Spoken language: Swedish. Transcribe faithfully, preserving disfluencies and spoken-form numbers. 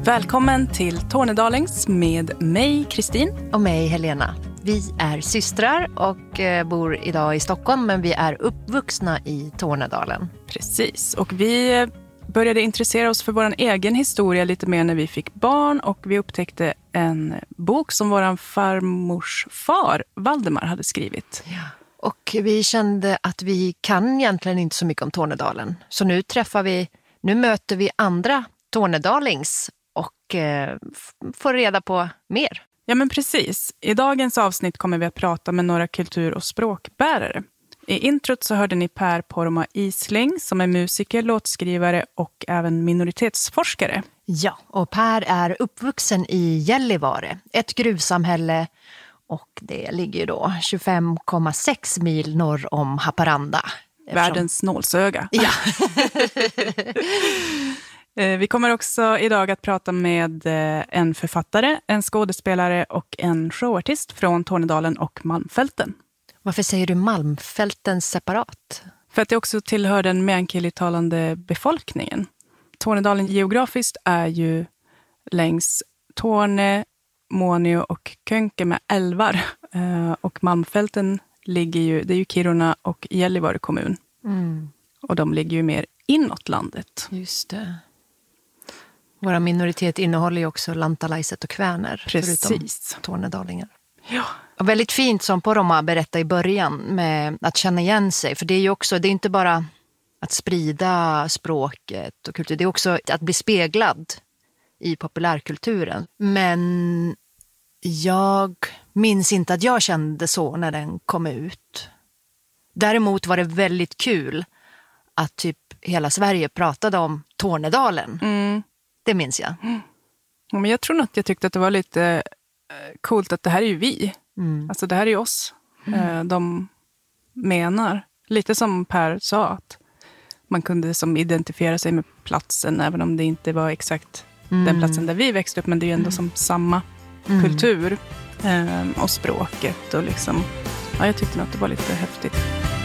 Välkommen till Tornedalings med mig, Kristin. Och mig, Helena. Vi är systrar och bor idag i Stockholm, men vi är uppvuxna i Tornedalen. Precis, och vi började intressera oss för vår egen historia lite mer när vi fick barn. Och vi upptäckte en bok som vår farmors far, Valdemar, hade skrivit. Ja. Och vi kände att vi kan egentligen inte så mycket om Tornedalen. Så nu träffar vi, nu möter vi andra Tornedalings och eh, får reda på mer. Ja, men precis. I dagens avsnitt kommer vi att prata med några kultur- och språkbärare. I introt så hörde ni Per Porma Isling som är musiker, låtskrivare och även minoritetsforskare. Ja, och Per är uppvuxen i Gällivare, ett gruvsamhälle, och det ligger ju då tjugofem komma sex mil norr om Haparanda. Eftersom... Världens nålsöga. Ja. Vi kommer också idag att prata med en författare, en skådespelare och en showartist från Tornedalen och Malmfälten. Varför säger du Malmfälten separat? För att det också tillhör den meänkielitalande befolkningen. Tornedalen geografiskt är ju längs Torne, Muonio och Könke med älvar. Och Malmfälten ligger ju, det är ju Kiruna och Gällivare kommun. Mm. Och de ligger ju mer inåt landet. Just det. Våra minoritet innehåller ju också lantalaiset och kväner. Precis. Förutom tornedalingar. Ja. Och väldigt fint som Poroma berättade i början med att känna igen sig. För det är ju också, det är inte bara att sprida språket och kultur. Det är också att bli speglad i populärkulturen. Men jag minns inte att jag kände så när den kom ut. Däremot var det väldigt kul att typ hela Sverige pratade om Tornedalen. Mm. Det minns jag. Mm. Ja, men jag tror nog att jag tyckte att det var lite coolt att det här är ju vi. Mm. Alltså det här är ju oss. Mm. De menar. Lite som Per sa, att man kunde som identifiera sig med platsen även om det inte var exakt mm. den platsen där vi växte upp. Men det är ju ändå mm. som samma mm. kultur och språket. Och liksom, ja, jag tyckte nog att det var lite häftigt.